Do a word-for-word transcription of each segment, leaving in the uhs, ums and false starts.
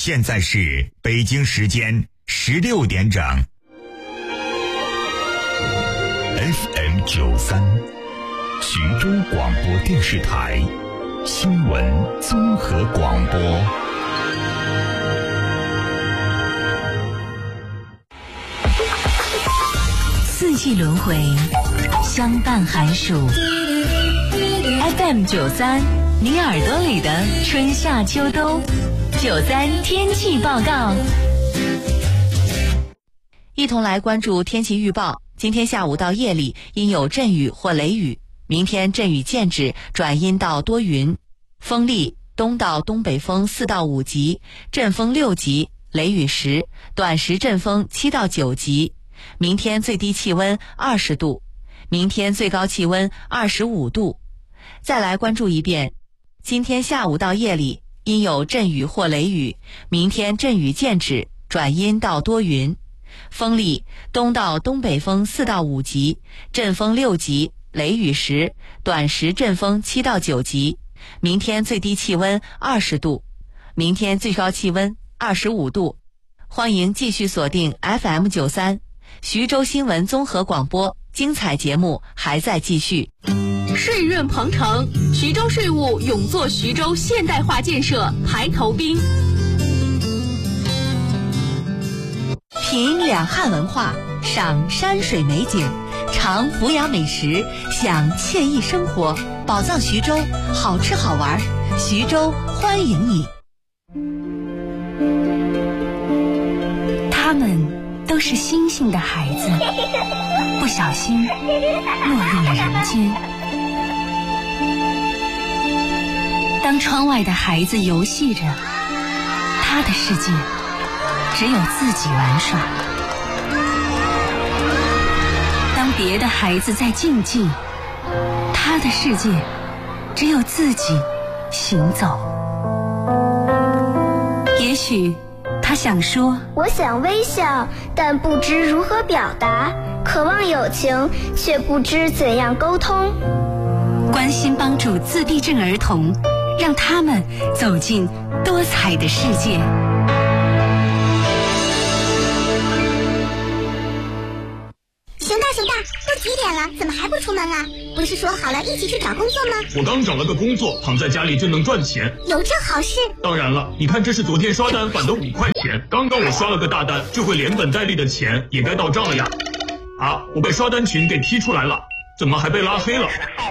现在是北京时间十六点整。F M 九三，徐州广播电视台新闻综合广播。 四季轮回，相伴寒暑。F M 九三，你耳朵里的春夏秋冬。九三天气报告，一同来关注天气预报。今天下午到夜里阴有阵雨或雷雨，明天阵雨渐止，转阴到多云，风力东到东北风四到五级，阵风六级，雷雨十，短时阵风七到九级。明天最低气温二十度，明天最高气温二十五度。再来关注一遍，今天下午到夜里阴有阵雨或雷雨，明天阵雨渐止，转阴到多云，风力东到东北风四到五级，阵风六级，雷雨十，短时阵风七到九级。明天最低气温二十度，明天最高气温二十五度。欢迎继续锁定 F M 九三，徐州新闻综合广播，精彩节目还在继续。 税润鹏程，徐州税务永做徐州现代化建设排头兵。 品两汉文化，赏山水美景，尝府雅美食，享惬意生活。宝藏徐州，好吃好玩，徐州欢迎你。他们都是星星的孩子，不小心落入了人间。当窗外的孩子游戏着，他的世界只有自己玩耍；当别的孩子在竞技，他的世界只有自己行走。也许他想说， 我想微笑，但不知如何表达；渴望友情，却不知怎样沟通。 关心帮助自闭症儿童，让他们走进多彩的世界。 熊大熊大，都几点了，怎么还不出门啊？不是说好了一起去找工作吗？ 我刚找了个工作，躺在家里就能赚钱， 有这好事？ 当然了，你看这是昨天刷单返的五块钱，刚刚我刷了个大单，这回连本带利的钱也该到账了呀。啊，我被刷单群给踢出来了，怎么还被拉黑了？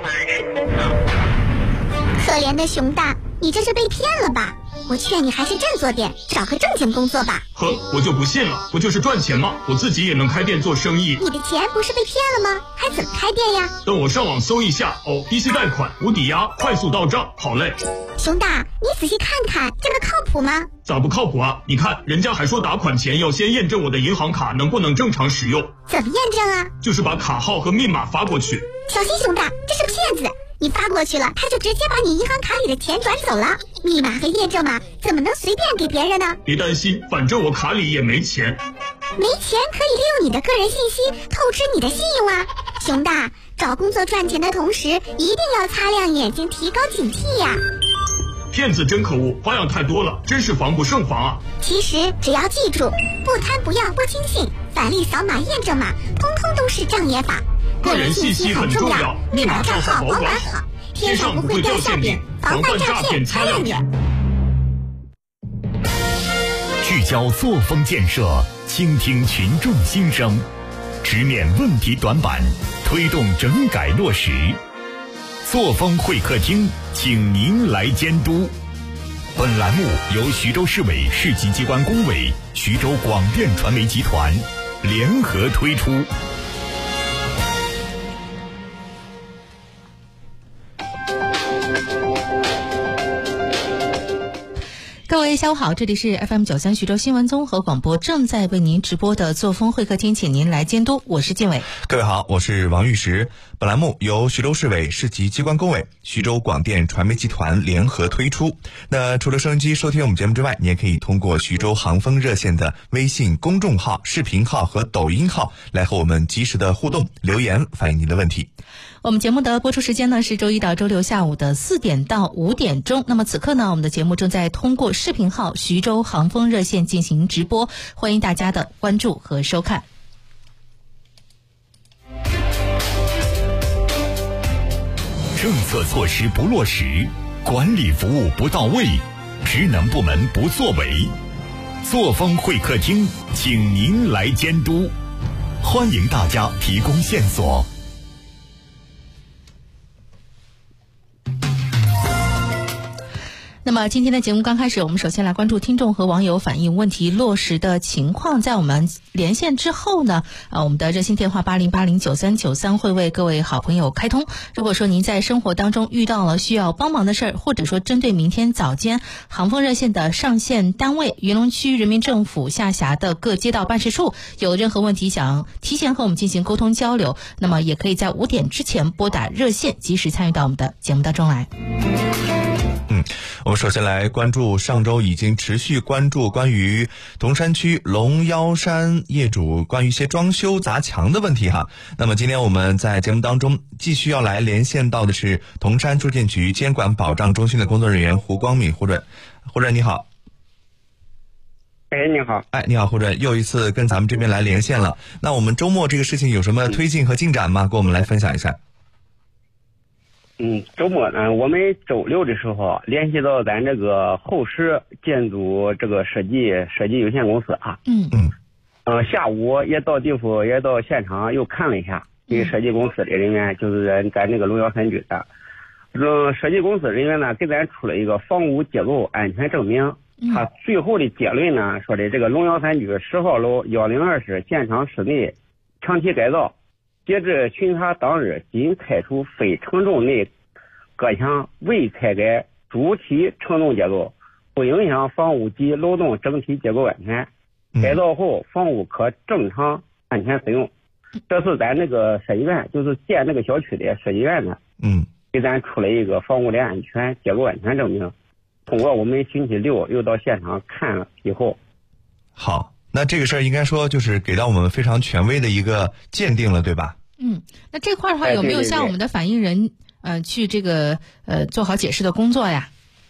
可怜的熊大，你这是被骗了吧？我劝你还是振作点，找个正经工作吧。 哼，我就不信了，不就是赚钱吗？我自己也能开店做生意。 你的钱不是被骗了吗？还怎么开店呀？ 等我上网搜一下哦，低息贷款、无抵押、快速到账，好嘞。 熊大，你仔细看看，这个靠谱吗？ 咋不靠谱啊？你看人家还说打款前要先验证我的银行卡能不能正常使用。 怎么验证啊？ 就是把卡号和密码发过去。 小心熊大，这是骗子！你发过去了，他就直接把你银行卡里的钱转走了。密码和验证码怎么能随便给别人呢？ 别担心，反正我卡里也没钱。 没钱可以利用你的个人信息透支你的信用啊！熊大，找工作赚钱的同时，一定要擦亮眼睛，提高警惕呀！ 骗子真可恶，花样太多了，真是防不胜防啊！ 其实只要记住，不贪不要不轻信，返利扫码验证码，通通都是障眼法。 个人信息很重要，密码账号保管好，天上不会掉馅饼，防范诈骗擦亮眼。 聚焦作风建设，倾听群众心声，直面问题短板，推动整改落实。作风会客厅，请您来监督。本栏目由徐州市委市级机关工委、徐州广电传媒集团联合推出。 各位下午好，这里是 F M 九三徐州新闻综合广播，正在为您直播的作风会客厅，请您来监督，我是静伟。 各位好，我是王玉石。 本栏目由徐州市委市级机关工委、徐州广电传媒集团联合推出。那除了收音机收听我们节目之外，你也可以通过徐州航风热线的微信公众号、视频号和抖音号来和我们及时的互动留言，反映您的问题。 我们节目的播出时间呢是周一到周六下午的四点到五点钟。那么此刻呢，我们的节目正在通过视频号徐州航风热线进行直播，欢迎大家的关注和收看。 政策措施不落实，管理服务不到位，职能部门不作为，作风会客厅请您来监督，欢迎大家提供线索。 那么今天的节目刚开始，我们首先来关注听众和网友反映问题落实的情况。在我们连线之后呢，啊，我们的热线电话八零八零九三九三会为各位好朋友开通。如果说您在生活当中遇到了需要帮忙的事儿，或者说针对明天早间航风热线的上线单位云龙区人民政府下辖的各街道办事处有任何问题想提前和我们进行沟通交流，那么也可以在五点之前拨打热线，及时参与到我们的节目当中来。 嗯，我们首先来关注上周已经持续关注关于铜山区龙腰山业主关于一些装修砸墙的问题哈。那么今天我们在节目当中继续要来连线到的是铜山住建局监管保障中心的工作人员胡光敏胡主任。胡主任你好。 哎，你好。 哎，你好，胡主任，又一次跟咱们这边来连线了。那我们周末这个事情有什么推进和进展吗？跟我们来分享一下。 嗯，周末呢，我们周六的时候联系到咱这个后市建筑这个设计设计有限公司啊， 嗯嗯， 呃，下午也到地府也到现场又看了一下，给设计公司的人员就是咱这个龙腰山区的，呃，设计公司人员呢给咱出了一个房屋结构安全证明，他最后的结论呢说的这个龙腰山区十号楼幺零二室现场室内长期改造。截至巡查当日，仅拆除非承重内隔墙，未拆改主体承重结构，不影响房屋及楼栋整体结构安全。改造后，房屋可正常安全使用。这是咱那个设计院，就是建那个小区的设计院呢， 嗯， 给咱出了一个房屋的安全结构安全证明。通过我们星期六又到现场看了以后， 好。那这个事儿应该说就是给到我们非常权威的一个鉴定了，对吧？ 嗯，那这块的话有没有向我们的反映人呃去这个呃做好解释的工作呀？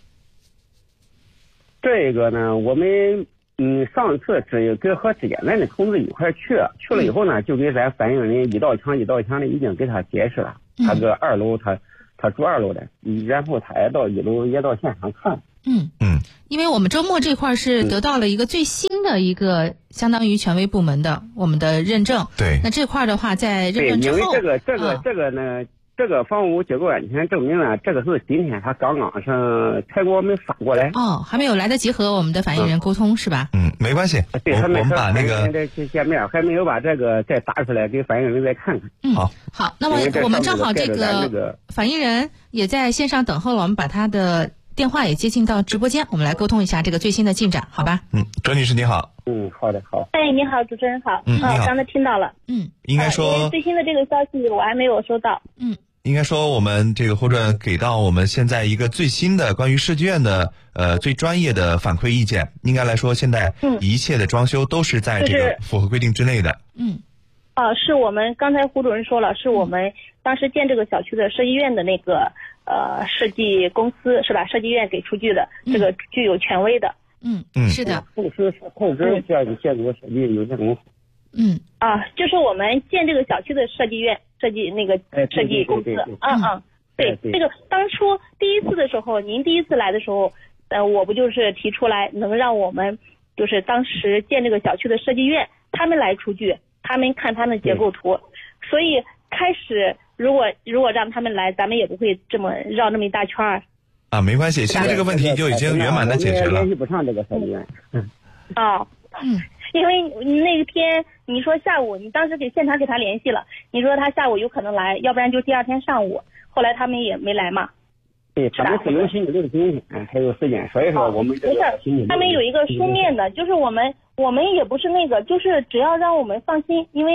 这个呢，我们嗯上次只跟和质检站的同志一块去，去了以后呢，就给咱反映人一道墙一道墙的已经给他解释了。他个二楼他他住二楼的，然后他也到一楼也到现场看。 嗯嗯，因为我们周末这块是得到了一个最新的一个相当于权威部门的我们的认证。 对， 那这块的话在认证之后， 因为这个这个、啊、这个呢，这个房屋结构安全证明呢，这个是今天他刚刚是才给我们发过来。 哦，还没有来得及和我们的反映人沟通、嗯、是吧？ 嗯，没关系。 对， 我还没我们把那个再去见面，还没有把这个再打出来给反映人再看看。 嗯， 好， 好，那么我们正好这个反映人也在线上等候了，我们把他的电话也接进到直播间，我们来沟通一下这个最新的进展，好吧？ 嗯，周女士你好。 嗯，好的，好。 哎，你好，主持人好。 嗯，你好。 刚才听到了。 嗯， 应该说、 呃、最新的这个消息我还没有收到。 嗯， 应该说我们这个胡主任给到我们现在一个最新的关于设计院的呃最专业的反馈意见。应该来说，现在一切的装修都是在这个符合规定之内的。 嗯。 啊，是我们刚才胡主任说了，是我们当时建这个小区的设计院的那个呃设计公司是吧？设计院给出具的、嗯、这个具有权威的。 嗯嗯，是的。 后市后市建筑建筑设计有限公司。 嗯。 啊，就是我们建这个小区的设计院设计那个设计公司。嗯嗯，对，这个当初第一次的时候，您第一次来的时候，呃，我不就是提出来能让我们就是当时建这个小区的设计院他们来出具。他们看他们结构图，所以开始如果如果让他们来，咱们也不会这么绕那么一大圈儿。 啊，没关系，现在这个问题就已经圆满的解决了。 联系不上这个设计院。 嗯。哦，嗯，因为那天你说下午，你当时给现场给他联系了，你说他下午有可能来，要不然就第二天上午。后来他们也没来嘛。 对，他们是有星期六的今天还有时间，所以说我们这个星期六。 他们有一个书面的，就是我们。我们也不是那个，就是只要让我们放心，因为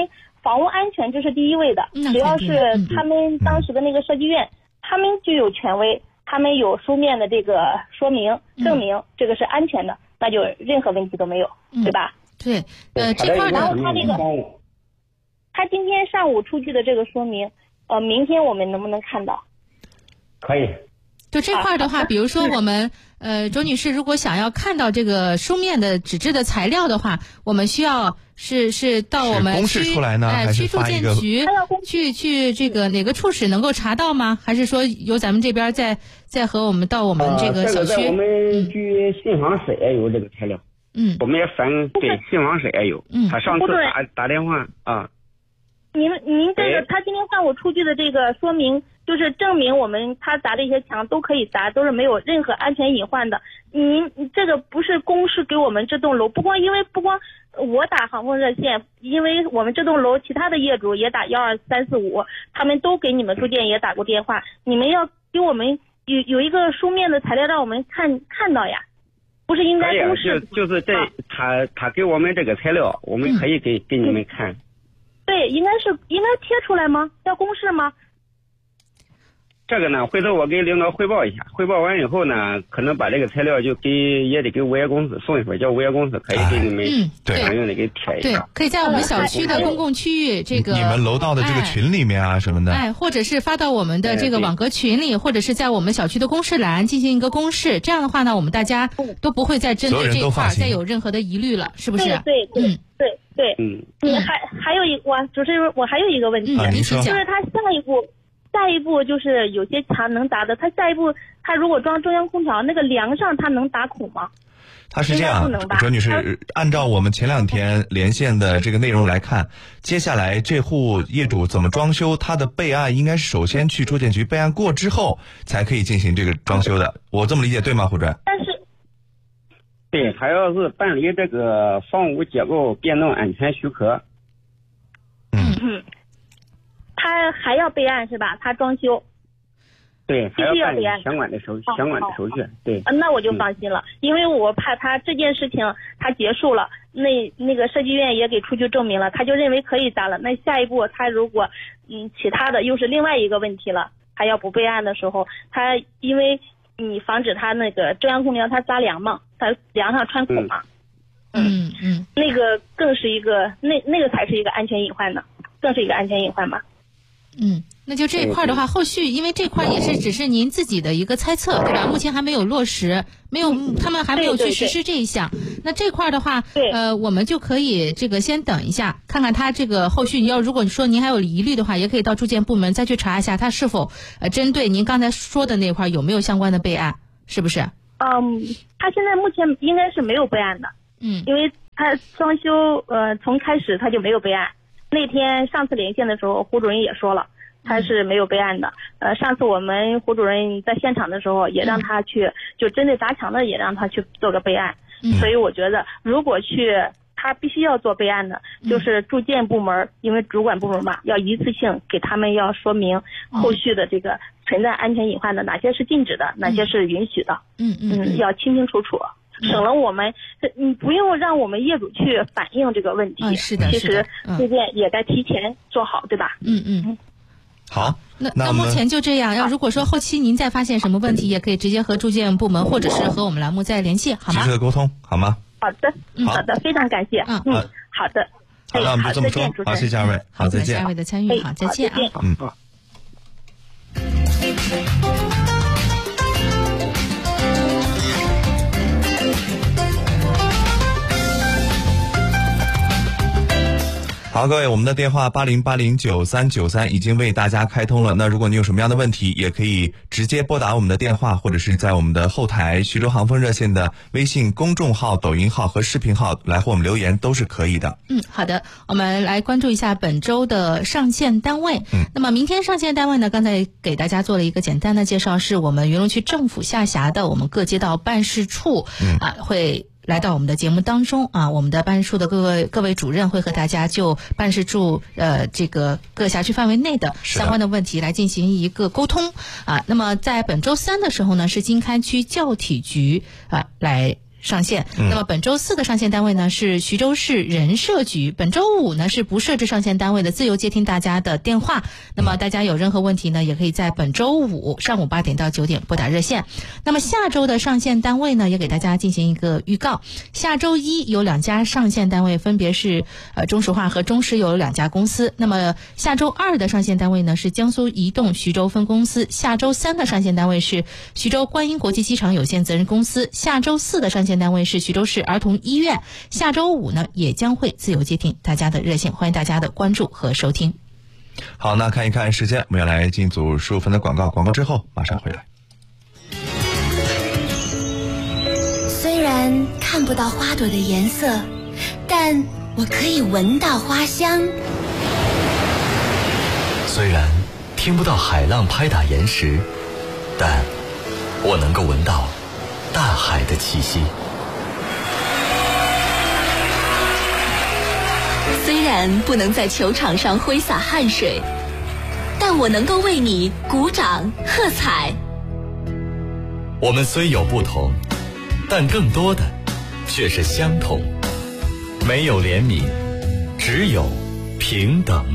房屋安全这是第一位的，只要是他们当时的那个设计院，他们具有权威，他们有书面的这个说明证明这个是安全的，那就任何问题都没有，对吧？ 对，呃，这块然后他这个，他今天上午出具的这个说明，呃，明天我们能不能看到？ 可以。 就这块的话，比如说我们呃周女士如果想要看到这个书面的纸质的材料的话，我们需要是是到我们区哎区住建局去去这个哪个处室能够查到吗？还是说由咱们这边再再和我们到我们这个小区？ 呃、这个在我们局信访室也有这个材料。 嗯， 我们也反给信访室也有。 嗯， 他上次打打电话啊。 您您这个他今天上午出具的这个说明，就是证明我们他砸这些墙都可以砸，都是没有任何安全隐患的。您这个不是公示给我们这栋楼，不光因为不光我打航空热线，因为我们这栋楼其他的业主也打幺二三四五，他们都给你们住建也打过电话，你们要给我们有有一个书面的材料让我们看看到呀，不是应该公示？ 就就是这他他给我们这个材料，我们可以给、嗯、给你们看。 对，应该是应该贴出来吗？要公示吗？ 这个呢，回头我给领导汇报一下，汇报完以后呢，可能把这个材料就给也得给物业公司送一份，叫物业公司可以给你们相应的给贴一下。 对，可以在我们小区的公共区域这个你们楼道的这个群里面啊、哎、什么的， 哎，或者是发到我们的这个网格群里，或者是在我们小区的公示栏进行一个公示，这样的话呢，我们大家都不会再针对这一块再有任何的疑虑了，是不是？ 对对对、嗯、对对， 嗯， 你还还有一我主持人，我还有一个问题， 嗯、您说就是他下一步。下一步就是有些墙能打的，他下一步他如果装中央空调，那个梁上他能打孔吗？ 他是这样，周女士，按照我们前两天连线的这个内容来看，接下来这户业主怎么装修，他的备案应该是首先去住建局备案过之后，才可以进行这个装修的。我这么理解对吗，胡主任？ 但是， 对，他要是办理这个房屋结构变动安全许可， 嗯嗯。他还要备案是吧？他装修， 对，还要办理相关的手续，相关的手续，对。 那我就放心了，嗯、因为我怕他这件事情他结束了，那那个设计院也给出具证明了，他就认为可以砸了。那下一步他如果嗯其他的又是另外一个问题了，他要不备案的时候，他因为你防止他那个中央空调他扎梁嘛，他梁上穿孔嘛， 嗯嗯嗯， 那个更是一个那那个才是一个安全隐患呢，更是一个安全隐患嘛。 嗯，那就这一块的话，后续因为这块也是只是您自己的一个猜测，对吧？目前还没有落实，没有他们还没有去实施这一项。那这块的话，呃，我们就可以这个先等一下，看看他这个后续。要如果说您还有疑虑的话，也可以到住建部门再去查一下，他是否呃针对您刚才说的那块有没有相关的备案，是不是？ 嗯，他现在目前应该是没有备案的。 嗯， 因为他装修呃从开始他就没有备案。那天上次连线的时候，胡主任也说了，他是没有备案的。呃，上次我们胡主任在现场的时候，也让他去，就针对砸墙的，也让他去做个备案。 嗯、 所以我觉得，如果去，他必须要做备案的，就是住建部门，因为主管部门嘛，要一次性给他们要说明后续的这个存在安全隐患的，哪些是禁止的，哪些是允许的。 嗯嗯嗯， 要清清楚楚。省了我们，你不用让我们业主去反映这个问题。 嗯、是的， 其实住建也该提前做好，对吧？ 嗯嗯。 好， 那那目前就这样。要如果说后期您再发现什么问题，也可以直接和住建部门或者是和我们栏目再联系，好吗？ 及时的沟通，好吗？ 好的，嗯，好的，非常感谢。 嗯嗯，好的。 好，那我们就这么说。好，谢谢二位。好，再见。 谢谢二位的参与，好，再见啊。 嗯。好，各位，我们的电话八零八零九三九三已经为大家开通了。那如果你有什么样的问题，也可以直接拨打我们的电话，或者是在我们的后台徐州航风热线的微信公众号、抖音号和视频号来和我们留言，都是可以的。 嗯，好的，我们来关注一下本周的上线单位。 嗯， 那么明天上线单位呢，刚才给大家做了一个简单的介绍，是我们云龙区政府下辖的我们各街道办事处， 嗯啊会来到我们的节目当中啊，我们的办事处的各位各位主任会和大家就办事处呃这个各辖区范围内的相关的问题来进行一个沟通啊。那么在本周三的时候呢，是经勘区教体局啊来上线。嗯、那么本周四的上线单位呢是徐州市人社局，本周五呢是不设置上线单位的，自由接听大家的电话。那么大家有任何问题呢，也可以在本周五上午八点到九点拨打热线。那么下周的上线单位呢，也给大家进行一个预告。下周一有两家上线单位，分别是呃中石化和中石油两家公司。那么下周二的上线单位呢是江苏移动徐州分公司。下周三的上线单位是徐州观音国际机场有限责任公司。下周四的上线单位是徐州市儿童医院。下周五呢也将会自由接听大家的热线，欢迎大家的关注和收听。 好，那看一看时间，我们要来进组十五分的广告，广告之后马上回来。 虽然看不到花朵的颜色，但我可以闻到花香。 虽然听不到海浪拍打岩石，但我能够闻到大海的气息。 虽然不能在球场上挥洒汗水，但我能够为你鼓掌喝彩。 我们虽有不同，但更多的却是相同。没有怜悯，只有平等。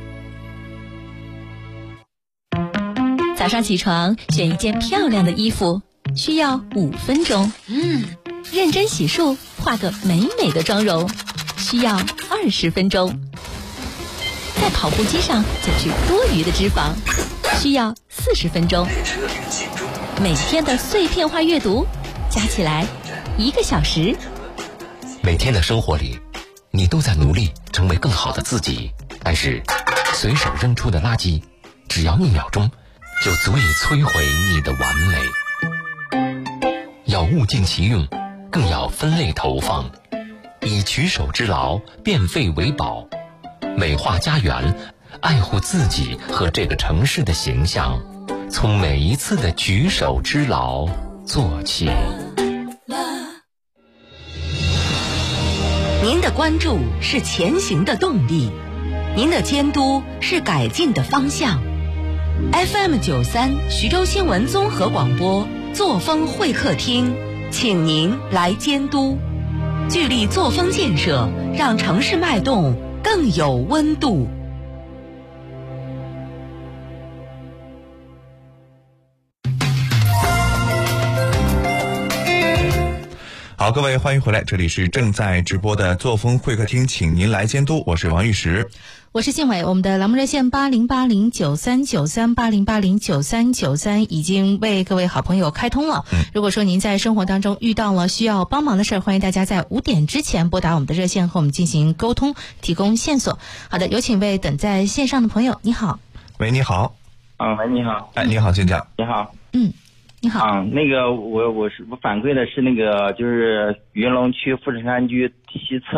早上起床选一件漂亮的衣服需要五分钟，嗯，认真洗漱画个美美的妆容需要二十分钟，在跑步机上减去多余的脂肪需要四十分钟，每天的碎片化阅读加起来一个小时。 每天的生活里，你都在努力成为更好的自己，但是随手扔出的垃圾只要一秒钟就足以摧毁你的完美。要物尽其用，更要分类投放，以举手之劳变废为宝，美化家园，爱护自己和这个城市的形象，从每一次的举手之劳做起。 您的关注是前行的动力，您的监督是改进的方向。F M 九三徐州新闻综合广播作风会客厅，请您来监督，聚力作风建设，让城市脉动更有温度。 好，各位欢迎回来，这里是正在直播的作风会客厅，请您来监督，我是王玉石。 我是信伟，我们的栏目热线八零八零九三九三八零八零九三九三已经为各位好朋友开通了。嗯，如果说您在生活当中遇到了需要帮忙的事儿，欢迎大家在五点之前拨打我们的热线和我们进行沟通，提供线索。好的，有请位等在线上的朋友，你好。 喂，你好。 嗯，喂，你好。 哎，你好，请讲。 你好。 嗯，你好。 啊，那个我我是我反馈的是那个就是云龙区富士山居西侧